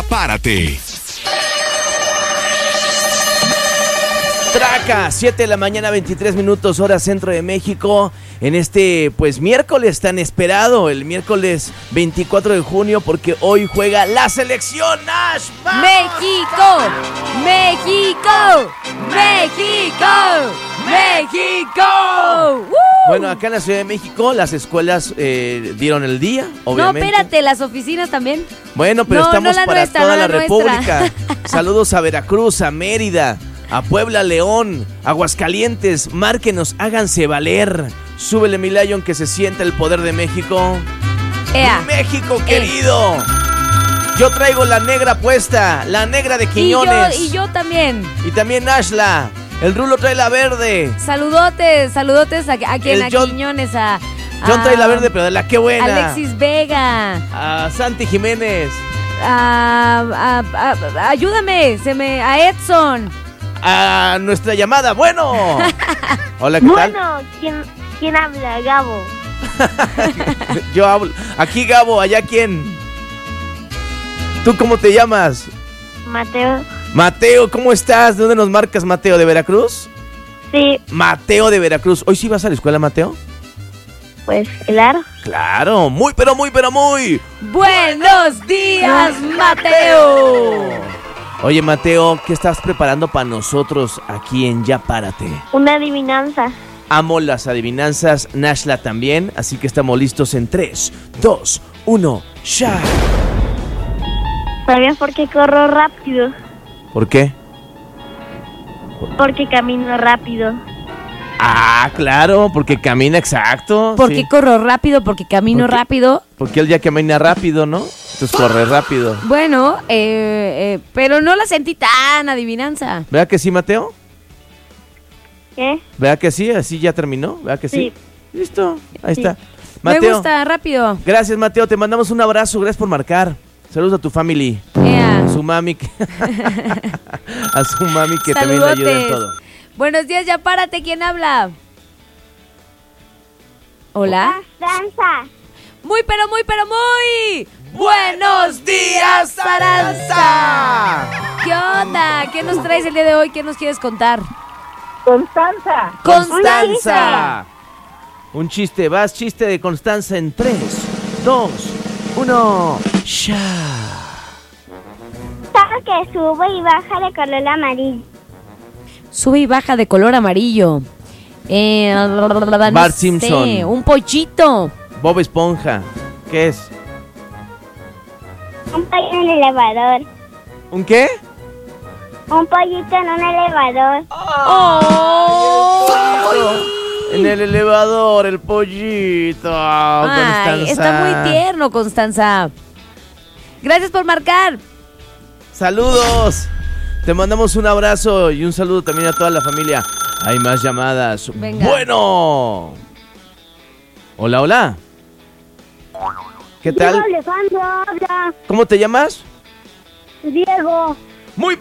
Párate. Traca, 7 de la mañana, 23 minutos, hora centro de México. En este, pues, miércoles tan esperado, el miércoles 24 de junio, porque hoy juega la selección Nash. ¡Vamos! ¡México! ¡México! ¡México! ¡México! Bueno, acá en la Ciudad de México las escuelas dieron el día, obviamente. No, espérate, las oficinas también. Bueno, pero No, estamos no la para nuestra, toda no la la República. nuestra. Saludos a Veracruz, a Mérida, a Puebla, León, Aguascalientes. Márquenos, háganse valer. Súbele, mi Lion, que se sienta el poder de México. Ea. México querido. Yo traigo la negra puesta, la negra de Quiñones. Y yo también. Y también Ashla. El Rulo trae la verde. Saludotes a quien, a John- Quiñones, John trae la verde, pero de la que buena. Alexis Vega. A Santi Jiménez. Ayúdame, a Edson. A nuestra llamada. Bueno. Hola, ¿qué tal? Bueno, ¿quién habla? Gabo. Yo hablo. Aquí Gabo, allá quién. ¿Tú cómo te llamas? Mateo. Mateo, ¿cómo estás? ¿De dónde nos marcas, Mateo? ¿De Veracruz? Sí, Mateo de Veracruz. ¿Hoy sí vas a la escuela, Mateo? pues claro. Claro, muy. Buenos días, Mateo. Oye, Mateo, ¿qué estás preparando para nosotros aquí en Ya Párate? Una adivinanza. Amo las adivinanzas, Nashla también, así que estamos listos en 3, 2, 1, ¡ya! ¿Sabías por qué corro rápido? ¿Por qué? Porque camino rápido. Ah, claro, porque camina exacto. ¿Por sí. qué corro rápido? Porque camino Porque- rápido. Porque él ya camina rápido, ¿no? Entonces corre rápido. Bueno, pero no la sentí tan adivinanza. ¿Verdad que sí, Mateo? ¿Qué? ¿Verdad que sí? Así ya terminó. ¿Verdad que sí? Listo, ahí Sí. está. Me Mateo, gusta, rápido. gracias, Mateo. Te mandamos un abrazo. Gracias por marcar. Saludos a tu family. Ea. A su mami. A su mami que también le ayuda en Saludotes. todo. Buenos días, Ya Párate, ¿quién habla? Hola. Danza. Muy. ¡Buenos días, Aranza! ¿Qué onda? ¿Qué nos traes el día de hoy? ¿Qué nos quieres contar? Constanza. ¡Constanza! Un chiste, vas, chiste de Constanza en 3, 2, 1, ¡ya! Sabes que sube y baja de color amarillo. Sube y baja de color amarillo. No Bart sé, Simpson. un pollito. Bob Esponja. ¿Qué es? Un pollo en el elevador. ¿Un qué? Un pollito en un elevador. En el elevador, el pollito. Ay, Constanza. está muy tierno, Constanza. Gracias por marcar. Saludos. Te mandamos un abrazo y un saludo también a toda la familia. Hay más llamadas. Venga. Bueno. Hola. ¿Qué tal? Alejandro habla. ¿Cómo te llamas? Diego. Muy.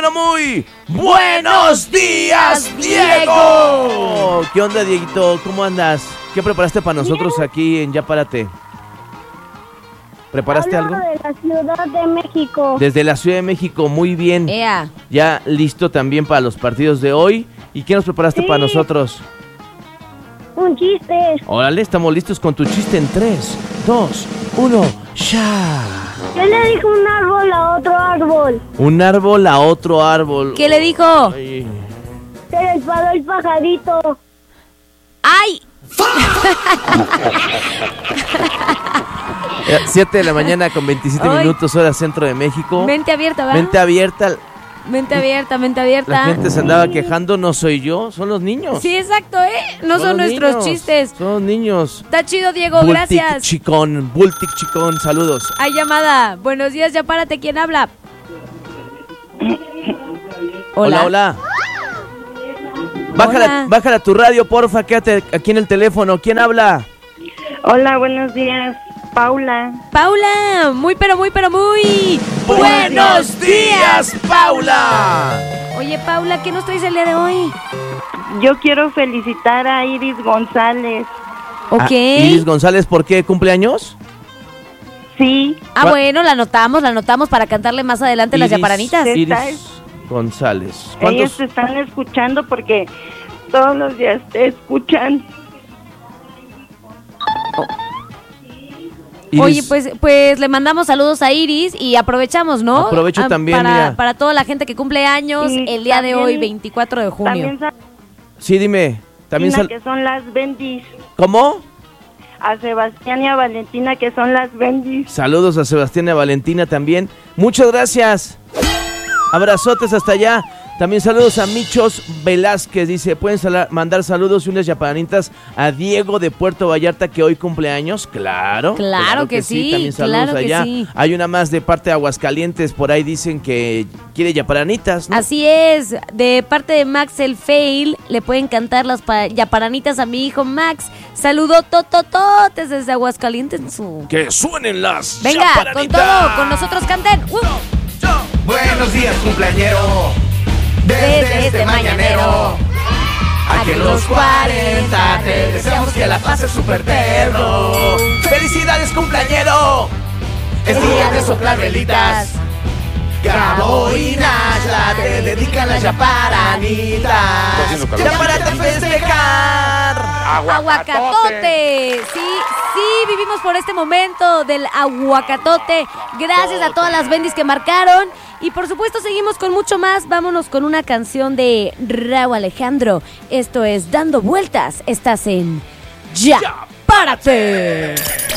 ¡Buenos días, Diego! ¿Qué onda, Dieguito? ¿Cómo andas? ¿Qué preparaste para nosotros aquí en Ya Párate? ¿Preparaste algo? Hablo de la Ciudad de México. Desde la Ciudad de México, muy bien. Ea. Ya listo también para los partidos de hoy. ¿Y qué nos preparaste Sí. para nosotros? Un chiste. Órale, estamos listos con tu chiste en 3, 2, 1, ¡ya! ¿Qué le dijo un árbol a otro árbol? Un árbol a otro árbol. ¿Qué le dijo? Ay. Se le enfadó el pajarito. ¡Ay! 7 de la mañana con 27 Ay. minutos, hora centro de México. Mente abierta, ¿va? Mente abierta. Mente abierta. La gente se andaba quejando, no soy yo, son los niños. Sí, exacto, ¿eh? No son los nuestros niños, chistes. Son los niños. Está chido, Diego, gracias. Bultic Chicón, saludos. Hay llamada. Buenos días, Ya Párate, ¿quién habla? Hola. Hola. Bájala tu radio, porfa, quédate aquí en el teléfono. ¿Quién habla? Hola, buenos días. Paula. Paula, muy. ¡Buenos días, Paula! Oye, Paula, ¿qué nos traes el día de hoy? Yo quiero felicitar a Iris González. Ok. Iris González, ¿por qué? ¿Cumpleaños? Sí. Bueno, la anotamos para cantarle más adelante las yaparanitas. Iris González. Ellos te están escuchando porque todos los días te escuchan. Iris. Oye, pues le mandamos saludos a Iris y aprovechamos, ¿no? Aprovecho también, mira. para toda la gente que cumple años Y el día de también- hoy, 24 de junio. También Sí, dime. También que son las bendis. ¿Cómo? A Sebastián y a Valentina, que son las bendis. Saludos a Sebastián y a Valentina también. Muchas gracias. Abrazotes hasta allá. También saludos a Michos Velázquez. Dice, pueden mandar saludos y unas yaparanitas a Diego de Puerto Vallarta, que hoy cumple años. Claro Que sí, También saludos claro que allá. sí. Hay una más de parte de Aguascalientes. Por ahí dicen que quiere yaparanitas, ¿no? Así es, de parte de Max el Fail, le pueden cantar las yaparanitas a mi hijo Max. Saludo totototes desde Aguascalientes. Que suenen las Venga, con yaparanitas. todo, con nosotros canten. Buenos días, cumpleañero. Desde este mañanero. A que los 40 te deseamos que la pases súper perro. ¡Felicidades, cumpleañero! Es día de soplar velitas. Gabo y Nashla te dedican las yaparanitas. Ya para festejar. Aguacatote. Sí, vivimos por este momento del aguacatote. Gracias a todas las bendis que marcaron. Y por supuesto seguimos con mucho más. Vámonos con una canción de Rauw Alejandro. Esto es Dando Vueltas. Estás en Ya Párate.